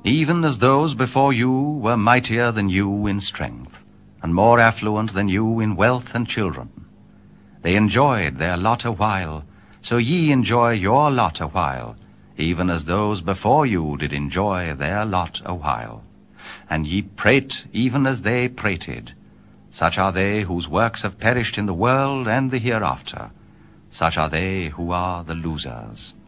even as those before you were mightier than you in strength, and more affluent than you in wealth and children. They enjoyed their lot a while, so ye enjoy your lot a while, even as those before you did enjoy their lot a while. And ye prate even as they prated. Such are they whose works have perished in the world and the hereafter. Such are they who are the losers.